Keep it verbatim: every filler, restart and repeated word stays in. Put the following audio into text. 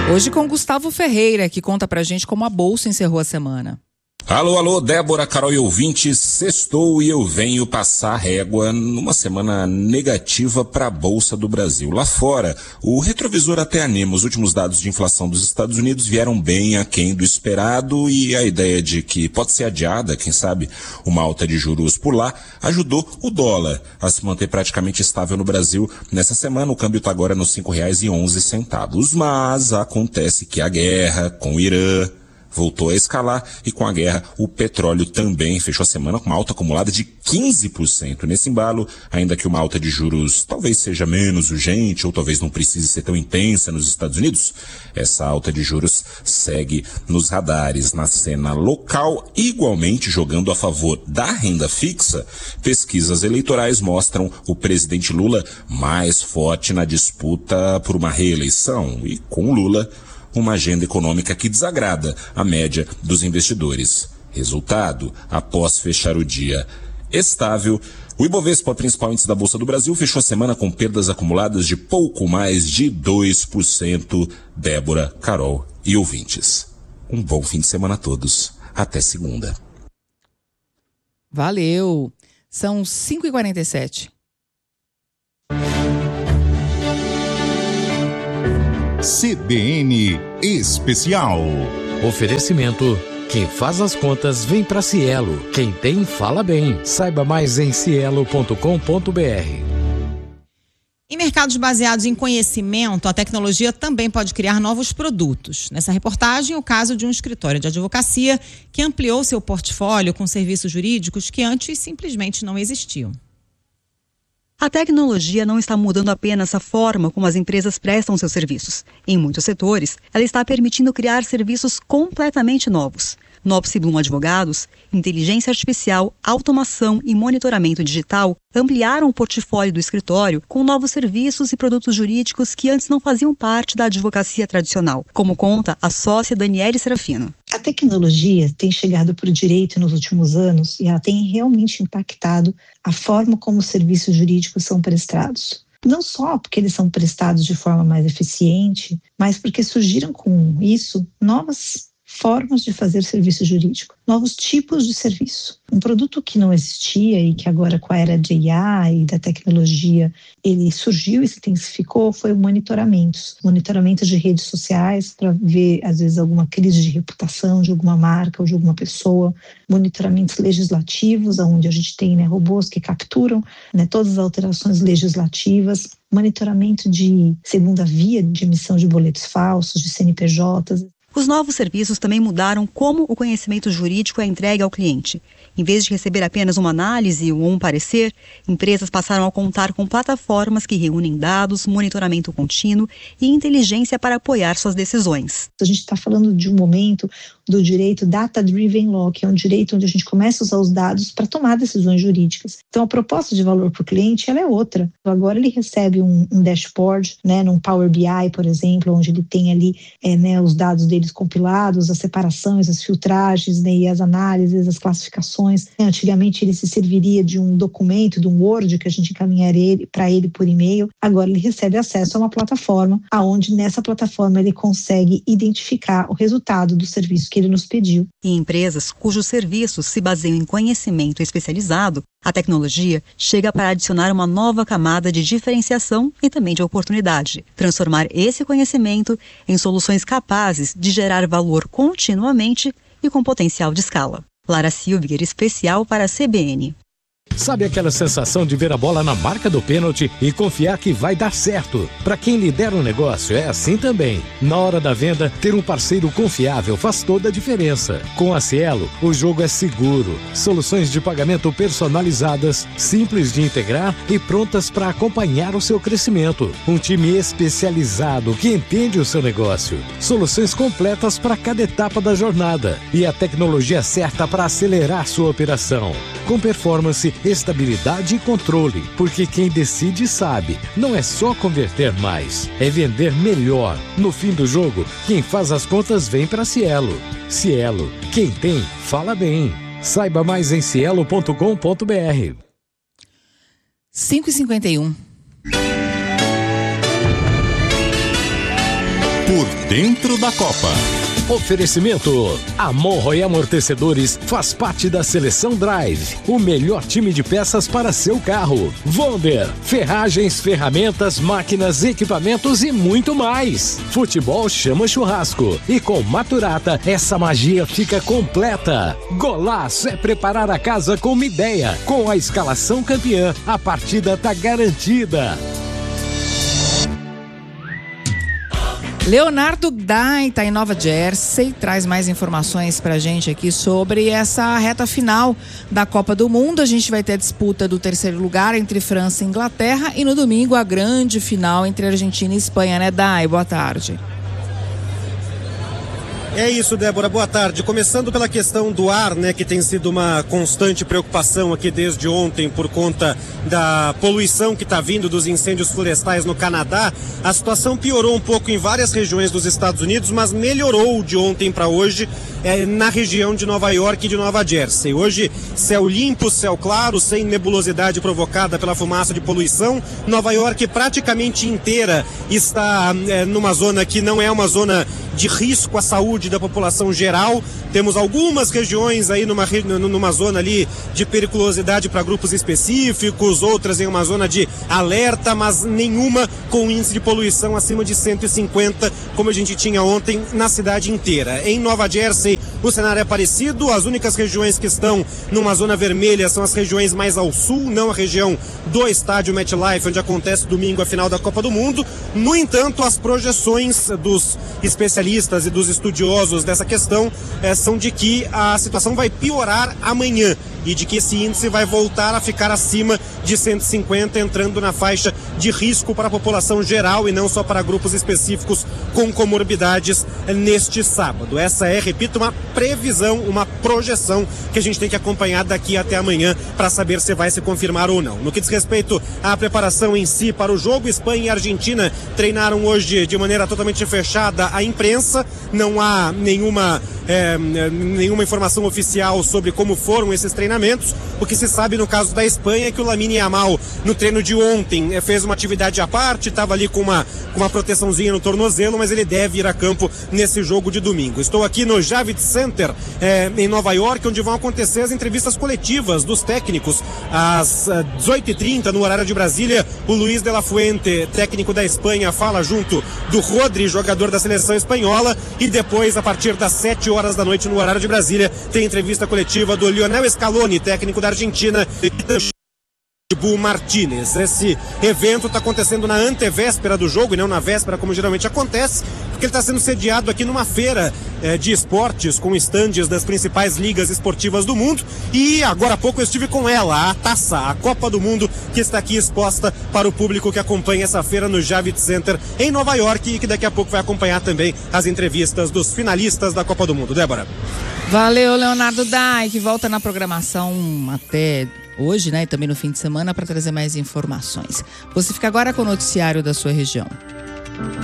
Hoje com Gustavo Ferreira, que conta pra gente como a Bolsa encerrou a semana. Alô, alô, Débora, Carol e ouvintes, sextou e eu venho passar régua numa semana negativa para a Bolsa do Brasil. Lá fora, o retrovisor até anima. Os últimos dados de inflação dos Estados Unidos vieram bem aquém do esperado e a ideia de que pode ser adiada, quem sabe, uma alta de juros por lá, ajudou o dólar a se manter praticamente estável no Brasil. Nessa semana, o câmbio está agora nos cinco reais e onze centavos. Mas acontece que a guerra com o Irã voltou a escalar e com a guerra o petróleo também fechou a semana com uma alta acumulada de quinze por cento. Nesse embalo, ainda que uma alta de juros talvez seja menos urgente ou talvez não precise ser tão intensa nos Estados Unidos, essa alta de juros segue nos radares na cena local, igualmente jogando a favor da renda fixa. Pesquisas eleitorais mostram o presidente Lula mais forte na disputa por uma reeleição e com Lula uma agenda econômica que desagrada a média dos investidores. Resultado, após fechar o dia estável, o Ibovespa, principal índice da Bolsa do Brasil, fechou a semana com perdas acumuladas de pouco mais de dois por cento. Débora, Carol e ouvintes. Um bom fim de semana a todos. Até segunda. Valeu. São cinco e quarenta e sete. C B N Especial. Oferecimento: quem faz as contas vem para Cielo. Quem tem, fala bem. Saiba mais em cielo ponto com ponto br. Em mercados baseados em conhecimento, a tecnologia também pode criar novos produtos. Nessa reportagem, o caso de um escritório de advocacia que ampliou seu portfólio com serviços jurídicos que antes simplesmente não existiam. A tecnologia não está mudando apenas a forma como as empresas prestam seus serviços. Em muitos setores, ela está permitindo criar serviços completamente novos. Nopce Blum Advogados, inteligência artificial, automação e monitoramento digital ampliaram o portfólio do escritório com novos serviços e produtos jurídicos que antes não faziam parte da advocacia tradicional, como conta a sócia Daniele Serafino. A tecnologia tem chegado para o direito nos últimos anos e ela tem realmente impactado a forma como os serviços jurídicos são prestados. Não só porque eles são prestados de forma mais eficiente, mas porque surgiram com isso novas formas de fazer serviço jurídico, novos tipos de serviço. Um produto que não existia e que agora com a era de A I e da tecnologia ele surgiu e se intensificou foi o monitoramento. Monitoramento de redes sociais para ver às vezes alguma crise de reputação de alguma marca ou de alguma pessoa. Monitoramentos legislativos, onde a gente tem né, robôs que capturam né, todas as alterações legislativas. Monitoramento de segunda via de emissão de boletos falsos, de C N P Js. Os novos serviços também mudaram como o conhecimento jurídico é entregue ao cliente. Em vez de receber apenas uma análise ou um parecer, empresas passaram a contar com plataformas que reúnem dados, monitoramento contínuo e inteligência para apoiar suas decisões. A gente está falando de um momento do direito Data-Driven Law, que é um direito onde a gente começa a usar os dados para tomar decisões jurídicas. Então, a proposta de valor para o cliente ela é outra. Agora ele recebe um, um dashboard, né, num Power B I, por exemplo, onde ele tem ali é, né, os dados deles compilados, as separações, as filtragens né, e as análises, as classificações. Antigamente ele se serviria de um documento, de um Word que a gente encaminharia para ele por e-mail. Agora ele recebe acesso a uma plataforma, aonde nessa plataforma ele consegue identificar o resultado do serviço que ele nos pediu. Em empresas cujos serviços se baseiam em conhecimento especializado, a tecnologia chega para adicionar uma nova camada de diferenciação e também de oportunidade. Transformar esse conhecimento em soluções capazes de gerar valor continuamente e com potencial de escala. Lara Silviger, especial para a C B N. Sabe aquela sensação de ver a bola na marca do pênalti e confiar que vai dar certo? Para quem lidera um negócio é assim também. Na hora da venda, ter um parceiro confiável faz toda a diferença. Com a Cielo, o jogo é seguro. Soluções de pagamento personalizadas, simples de integrar e prontas para acompanhar o seu crescimento. Um time especializado que entende o seu negócio. Soluções completas para cada etapa da jornada. E a tecnologia certa para acelerar sua operação. Com performance, estabilidade e controle, porque quem decide sabe, não é só converter mais, é vender melhor. No fim do jogo, quem faz as contas vem para Cielo. Cielo, quem tem, fala bem. Saiba mais em cielo ponto com ponto br. cinco e cinquenta e um. Por dentro da Copa. Oferecimento: Amorro e Amortecedores faz parte da Seleção Drive, o melhor time de peças para seu carro. Vonder, ferragens, ferramentas, máquinas, equipamentos e muito mais. Futebol chama churrasco e com Maturata essa magia fica completa. Golaço é preparar a casa com uma ideia. Com a escalação campeã, a partida tá garantida. Leonardo Dai está em Nova Jersey, traz mais informações pra gente aqui sobre essa reta final da Copa do Mundo. A gente vai ter a disputa do terceiro lugar entre França e Inglaterra e no domingo a grande final entre Argentina e Espanha, né, Dai? Boa tarde. É isso, Débora, boa tarde. Começando pela questão do ar, né, que tem sido uma constante preocupação aqui desde ontem por conta da poluição que está vindo dos incêndios florestais no Canadá. A situação piorou um pouco em várias regiões dos Estados Unidos, mas melhorou de ontem para hoje é, na região de Nova York e de Nova Jersey. Hoje, céu limpo, céu claro, sem nebulosidade provocada pela fumaça de poluição. Nova York praticamente inteira está é, numa zona que não é uma zona de risco à saúde da população geral. Temos algumas regiões aí numa, numa zona ali de periculosidade para grupos específicos, outras em uma zona de alerta, mas nenhuma com índice de poluição acima de cento e cinquenta, como a gente tinha ontem na cidade inteira. Em Nova Jersey, o cenário é parecido. As únicas regiões que estão numa zona vermelha são as regiões mais ao sul, não a região do estádio MetLife, onde acontece domingo a final da Copa do Mundo. No entanto, as projeções dos especialistas e dos estudiosos dessa questão é, são de que a situação vai piorar amanhã e de que esse índice vai voltar a ficar acima de cento e cinquenta, entrando na faixa de risco para a população geral e não só para grupos específicos com comorbidades neste sábado. Essa é, repito, uma previsão, uma projeção que a gente tem que acompanhar daqui até amanhã para saber se vai se confirmar ou não. No que diz respeito à preparação em si para o jogo, Espanha e Argentina treinaram hoje de maneira totalmente fechada à imprensa. Não há nenhuma, é, nenhuma informação oficial sobre como foram esses treinamentos. O que se sabe no caso da Espanha é que o Lamine Yamal, no treino de ontem, fez uma atividade à parte, estava ali com uma, com uma proteçãozinha no tornozelo, mas ele deve ir a campo nesse jogo de domingo. Estou aqui no Javits Center, é, em Nova York, onde vão acontecer as entrevistas coletivas dos técnicos. Às dezoito e trinta, no horário de Brasília, o Luiz de la Fuente, técnico da Espanha, fala junto do Rodri, jogador da seleção espanhola, e depois, a partir das sete horas da noite, no horário de Brasília, tem entrevista coletiva do Lionel Scaloni, técnico da Argentina, e Bu Martínez. Esse evento está acontecendo na antevéspera do jogo e não na véspera, como geralmente acontece, porque ele está sendo sediado aqui numa feira eh, de esportes com estandes das principais ligas esportivas do mundo. E agora há pouco eu estive com ela, a taça, a Copa do Mundo, que está aqui exposta para o público que acompanha essa feira no Javits Center em Nova York e que daqui a pouco vai acompanhar também as entrevistas dos finalistas da Copa do Mundo. Débora. Valeu, Leonardo Dai, que volta na programação até hoje, né, e também no fim de semana para trazer mais informações. Você fica agora com o noticiário da sua região.